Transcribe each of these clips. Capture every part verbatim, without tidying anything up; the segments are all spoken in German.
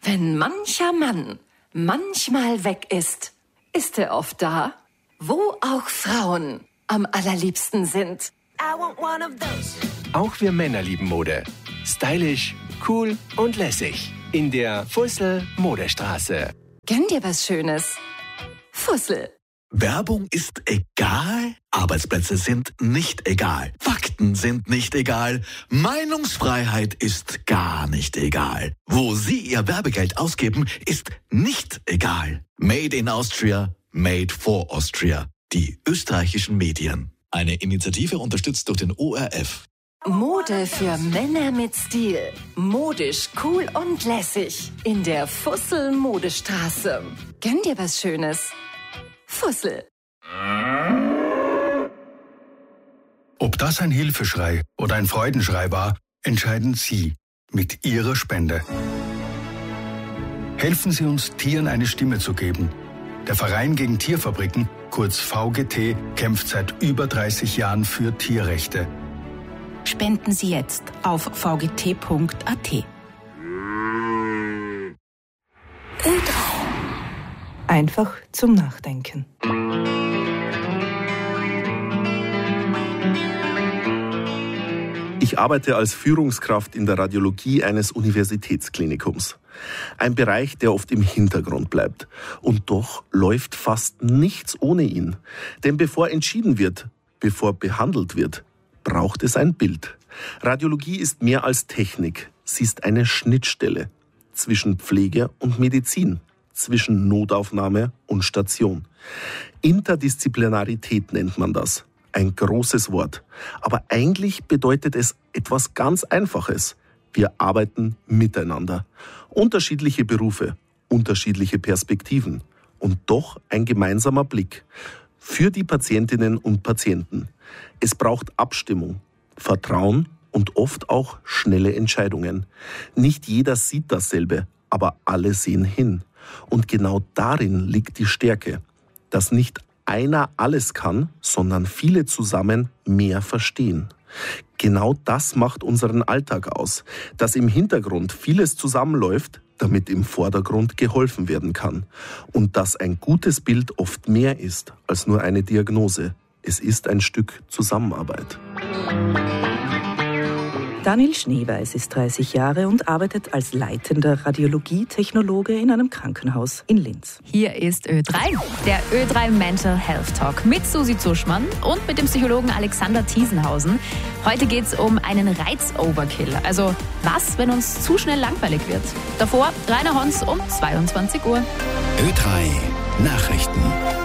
Wenn mancher Mann manchmal weg ist, ist er oft da, wo auch Frauen am allerliebsten sind. I want one of those. Auch wir Männer lieben Mode. Stylisch, cool und lässig. In der Fussel Modestraße. Gönn dir was Schönes. Fussel. Werbung ist egal, Arbeitsplätze sind nicht egal, Fakten sind nicht egal, Meinungsfreiheit ist gar nicht egal. Wo Sie Ihr Werbegeld ausgeben, ist nicht egal. Made in Austria, made for Austria. Die österreichischen Medien. Eine Initiative unterstützt durch den O R F. Mode für Männer mit Stil. Modisch, cool und lässig. In der Fussel Modestraße. Gönn dir was Schönes. Fussel. Ob das ein Hilfeschrei oder ein Freudenschrei war, entscheiden Sie mit Ihrer Spende. Helfen Sie uns, Tieren eine Stimme zu geben. Der Verein gegen Tierfabriken, kurz V G T, kämpft seit über dreißig Jahren für Tierrechte. Spenden Sie jetzt auf v g t punkt a t. Ö drei. Einfach zum Nachdenken. Ich arbeite als Führungskraft in der Radiologie eines Universitätsklinikums. Ein Bereich, der oft im Hintergrund bleibt. Und doch läuft fast nichts ohne ihn. Denn bevor entschieden wird, bevor behandelt wird, braucht es ein Bild. Radiologie ist mehr als Technik. Sie ist eine Schnittstelle zwischen Pflege und Medizin, zwischen Notaufnahme und Station. Interdisziplinarität nennt man das. Ein großes Wort. Aber eigentlich bedeutet es etwas ganz Einfaches. Wir arbeiten miteinander. Unterschiedliche Berufe, unterschiedliche Perspektiven und doch ein gemeinsamer Blick. Für die Patientinnen und Patienten. Es braucht Abstimmung, Vertrauen und oft auch schnelle Entscheidungen. Nicht jeder sieht dasselbe, aber alle sehen hin. Und genau darin liegt die Stärke, dass nicht einer alles kann, sondern viele zusammen mehr verstehen. Genau das macht unseren Alltag aus, dass im Hintergrund vieles zusammenläuft, damit im Vordergrund geholfen werden kann. Und dass ein gutes Bild oft mehr ist als nur eine Diagnose. Es ist ein Stück Zusammenarbeit. Daniel Schneeweiß ist dreißig Jahre und arbeitet als leitender Radiologietechnologe in einem Krankenhaus in Linz. Hier ist Ö drei, der Ö drei Mental Health Talk mit Susi Zuschmann und mit dem Psychologen Alexander Thiesenhausen. Heute geht es um einen Reiz-Overkill. Also was, wenn uns zu schnell langweilig wird? Davor Rainer Hons um zweiundzwanzig Uhr. Ö drei Nachrichten.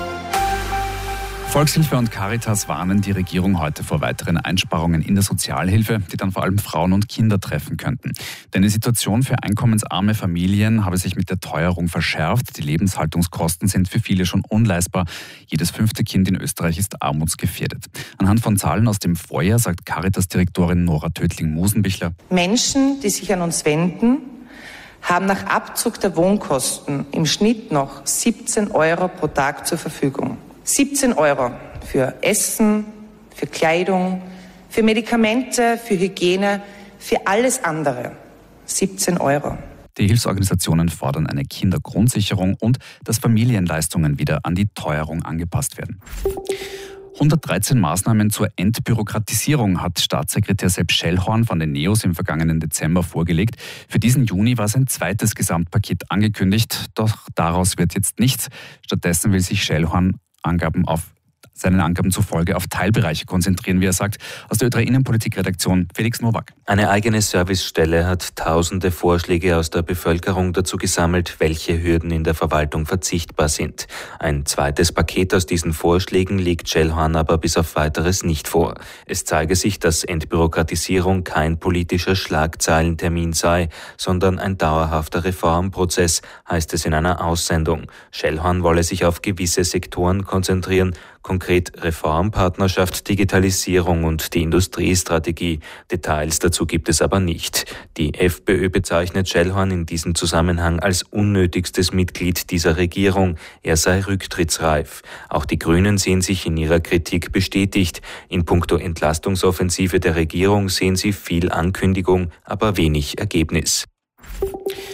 Volkshilfe und Caritas warnen die Regierung heute vor weiteren Einsparungen in der Sozialhilfe, die dann vor allem Frauen und Kinder treffen könnten. Denn die Situation für einkommensarme Familien habe sich mit der Teuerung verschärft. Die Lebenshaltungskosten sind für viele schon unleistbar. Jedes fünfte Kind in Österreich ist armutsgefährdet. Anhand von Zahlen aus dem Vorjahr sagt Caritas-Direktorin Nora Tötling-Musenbichler: Menschen, die sich an uns wenden, haben nach Abzug der Wohnkosten im Schnitt noch siebzehn Euro pro Tag zur Verfügung. siebzehn Euro für Essen, für Kleidung, für Medikamente, für Hygiene, für alles andere. siebzehn Euro. Die Hilfsorganisationen fordern eine Kindergrundsicherung und dass Familienleistungen wieder an die Teuerung angepasst werden. hundertdreizehn Maßnahmen zur Entbürokratisierung hat Staatssekretär Sepp Schellhorn von den NEOS im vergangenen Dezember vorgelegt. Für diesen Juni war sein zweites Gesamtpaket angekündigt, doch daraus wird jetzt nichts. Stattdessen will sich Schellhorn Angaben auf seinen Angaben zufolge auf Teilbereiche konzentrieren, wie er sagt. Aus der Ö drei Innenpolitik-Redaktion Felix Nowak. Eine eigene Servicestelle hat tausende Vorschläge aus der Bevölkerung dazu gesammelt, welche Hürden in der Verwaltung verzichtbar sind. Ein zweites Paket aus diesen Vorschlägen legt Schellhorn aber bis auf Weiteres nicht vor. Es zeige sich, dass Entbürokratisierung kein politischer Schlagzeilentermin sei, sondern ein dauerhafter Reformprozess, heißt es in einer Aussendung. Schellhorn wolle sich auf gewisse Sektoren konzentrieren, konkret Reformpartnerschaft, Digitalisierung und die Industriestrategie. Details dazu gibt es aber nicht. Die FPÖ bezeichnet Schellhorn in diesem Zusammenhang als unnötigstes Mitglied dieser Regierung. Er sei rücktrittsreif. Auch die Grünen sehen sich in ihrer Kritik bestätigt. In puncto Entlastungsoffensive der Regierung sehen sie viel Ankündigung, aber wenig Ergebnis.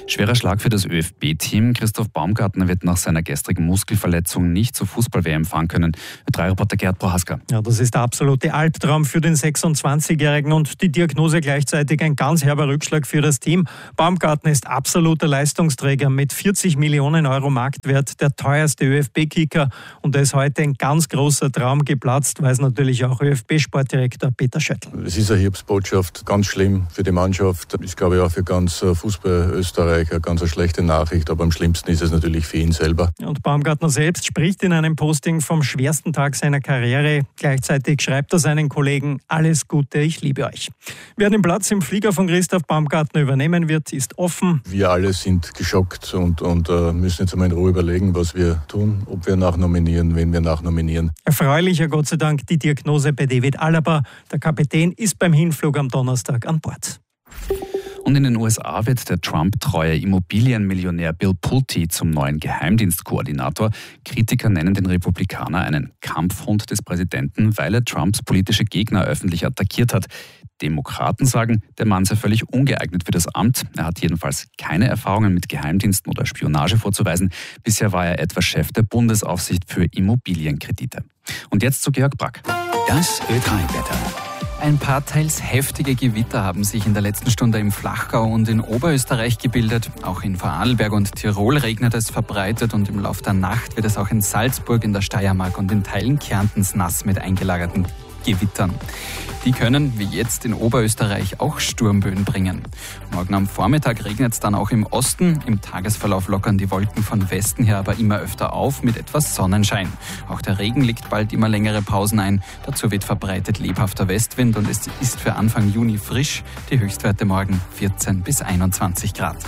Schwerer Schlag für das Ö F B-Team. Christoph Baumgartner wird nach seiner gestrigen Muskelverletzung nicht zur Fußball-W M fahren können. Ö drei Reporter Gerd Prohaska. Ja, das ist der absolute Albtraum für den sechsundzwanzigjährigen und die Diagnose gleichzeitig ein ganz herber Rückschlag für das Team. Baumgartner ist absoluter Leistungsträger mit vierzig Millionen Euro Marktwert, der teuerste Ö F B-Kicker, und da ist heute ein ganz großer Traum geplatzt, weiß natürlich auch Ö F B-Sportdirektor Peter Schöttl. Es ist eine Hiobsbotschaft, ganz schlimm für die Mannschaft. Ich glaube auch für ganz Fußball Österreich eine ganz schlechte Nachricht, aber am schlimmsten ist es natürlich für ihn selber. Und Baumgartner selbst spricht in einem Posting vom schwersten Tag seiner Karriere. Gleichzeitig schreibt er seinen Kollegen: Alles Gute, ich liebe euch. Wer den Platz im Flieger von Christoph Baumgartner übernehmen wird, ist offen. Wir alle sind geschockt und, und uh, müssen jetzt einmal in Ruhe überlegen, was wir tun, ob wir nachnominieren, wen wir nachnominieren. Erfreulicher Gott sei Dank die Diagnose bei David Alaba. Der Kapitän ist beim Hinflug am Donnerstag an Bord. Und in den U S A wird der Trump-treue Immobilienmillionär Bill Pulte zum neuen Geheimdienstkoordinator. Kritiker nennen den Republikaner einen Kampfhund des Präsidenten, weil er Trumps politische Gegner öffentlich attackiert hat. Demokraten sagen, der Mann sei völlig ungeeignet für das Amt. Er hat jedenfalls keine Erfahrungen mit Geheimdiensten oder Spionage vorzuweisen. Bisher war er etwa Chef der Bundesaufsicht für Immobilienkredite. Und jetzt zu Georg Brack. Das Ö drei Wetter. Ein paar teils heftige Gewitter haben sich in der letzten Stunde im Flachgau und in Oberösterreich gebildet. Auch in Vorarlberg und Tirol regnet es verbreitet und im Laufe der Nacht wird es auch in Salzburg, in der Steiermark und in Teilen Kärntens nass mit eingelagerten Gewittern. Die können, wie jetzt in Oberösterreich, auch Sturmböen bringen. Morgen am Vormittag regnet es dann auch im Osten. Im Tagesverlauf lockern die Wolken von Westen her aber immer öfter auf mit etwas Sonnenschein. Auch der Regen legt bald immer längere Pausen ein. Dazu wird verbreitet lebhafter Westwind und es ist für Anfang Juni frisch. Die Höchstwerte morgen vierzehn bis einundzwanzig Grad.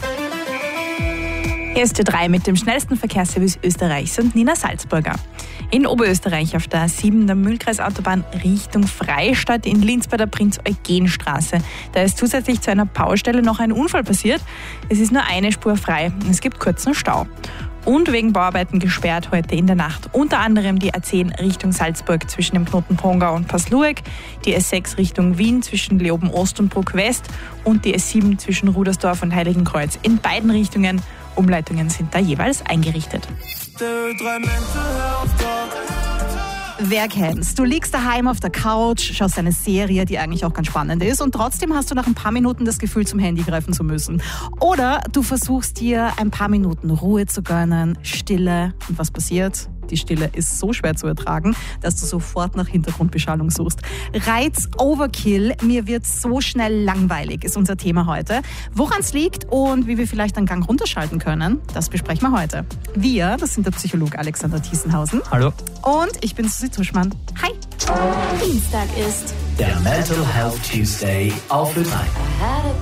Hier ist Ö drei mit dem schnellsten Verkehrsservice Österreichs und Nina Salzburger. In Oberösterreich auf der A sieben der Mühlkreisautobahn Richtung Freistadt in Linz bei der Prinz-Eugen-Straße. Da ist zusätzlich zu einer Baustelle noch ein Unfall passiert. Es ist nur eine Spur frei. Es gibt kurzen Stau. Und wegen Bauarbeiten gesperrt heute in der Nacht unter anderem die A zehn Richtung Salzburg zwischen dem Knoten Pongau und Paslueck, die S sechs Richtung Wien zwischen Leoben Ost und Bruck West und die S sieben zwischen Rudersdorf und Heiligenkreuz. In beiden Richtungen. Umleitungen sind da jeweils eingerichtet. Wer kennt's? Du liegst daheim auf der Couch, schaust eine Serie, die eigentlich auch ganz spannend ist, und trotzdem hast du nach ein paar Minuten das Gefühl, zum Handy greifen zu müssen. Oder du versuchst dir ein paar Minuten Ruhe zu gönnen, Stille, und was passiert? Die Stille ist so schwer zu ertragen, dass du sofort nach Hintergrundbeschallung suchst. Reiz-Overkill, mir wird so schnell langweilig, ist unser Thema heute. Woran es liegt und wie wir vielleicht einen Gang runterschalten können, das besprechen wir heute. Wir, das sind der Psychologe Alexander Thiesenhausen. Hallo. Und ich bin Susi Tuschmann. Hi. Dienstag ist der Mental Health Tuesday auf Ö drei.